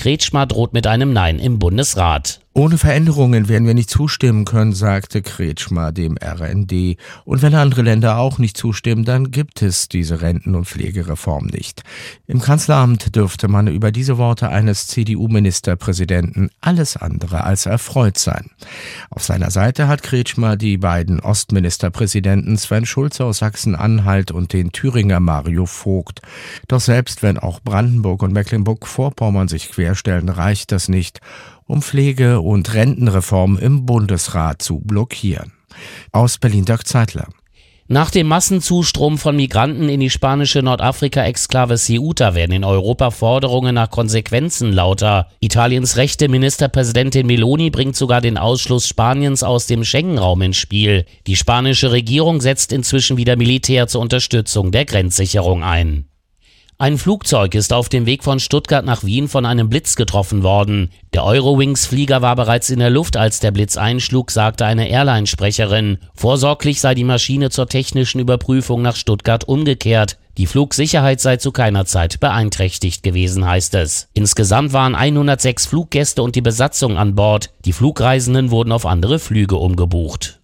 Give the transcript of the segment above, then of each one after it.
Kretschmer droht mit einem Nein im Bundesrat. Ohne Veränderungen werden wir nicht zustimmen können, sagte Kretschmer dem RND. Und wenn andere Länder auch nicht zustimmen, dann gibt es diese Renten- und Pflegereform nicht. Im Kanzleramt dürfte man über diese Worte eines CDU-Ministerpräsidenten alles andere als erfreut sein. Auf seiner Seite hat Kretschmer die beiden Ostministerpräsidenten Sven Schulze aus Sachsen-Anhalt und den Thüringer Mario Vogt. Doch selbst wenn auch Brandenburg und Mecklenburg-Vorpommern sich querstellen, reicht das nicht, um Pflege- und Rentenreform im Bundesrat zu blockieren. Aus Berlin Dirk Zeitler. Nach dem Massenzustrom von Migranten in die spanische Nordafrika-Exklave Ceuta werden in Europa Forderungen nach Konsequenzen lauter. Italiens rechte Ministerpräsidentin Meloni bringt sogar den Ausschluss Spaniens aus dem Schengen-Raum ins Spiel. Die spanische Regierung setzt inzwischen wieder Militär zur Unterstützung der Grenzsicherung ein. Ein Flugzeug ist auf dem Weg von Stuttgart nach Wien von einem Blitz getroffen worden. Der Eurowings-Flieger war bereits in der Luft, als der Blitz einschlug, sagte eine Airline-Sprecherin. Vorsorglich sei die Maschine zur technischen Überprüfung nach Stuttgart umgekehrt. Die Flugsicherheit sei zu keiner Zeit beeinträchtigt gewesen, heißt es. Insgesamt waren 106 Fluggäste und die Besatzung an Bord. Die Flugreisenden wurden auf andere Flüge umgebucht.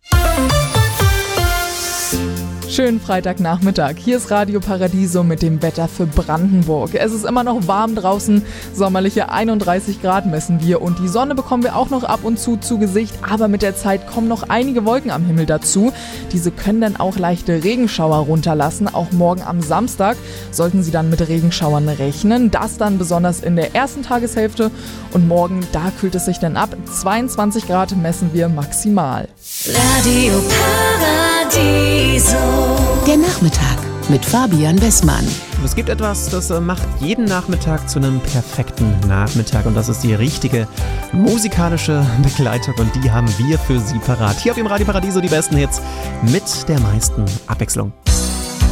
Schönen Freitagnachmittag. Hier ist Radio Paradiso mit dem Wetter für Brandenburg. Es ist immer noch warm draußen. Sommerliche 31 Grad messen wir und die Sonne bekommen wir auch noch ab und zu Gesicht. Aber mit der Zeit kommen noch einige Wolken am Himmel dazu. Diese können dann auch leichte Regenschauer runterlassen. Auch morgen am Samstag sollten Sie dann mit Regenschauern rechnen. Das dann besonders in der ersten Tageshälfte. Und morgen, da kühlt es sich dann ab. 22 Grad messen wir maximal. Radio Paradiso. Der Nachmittag mit Fabian Bessmann. Es gibt etwas, das macht jeden Nachmittag zu einem perfekten Nachmittag und das ist die richtige musikalische Begleitung und die haben wir für Sie parat. Hier auf dem Radio Paradiso die besten Hits mit der meisten Abwechslung.